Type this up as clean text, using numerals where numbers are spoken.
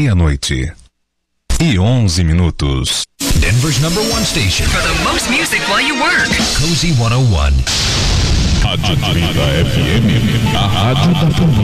meia-noite e 11 minutos. Denver's #1 station for the most music while you work. Cozy 101. Rádio Atlanta FM, a rádio da família.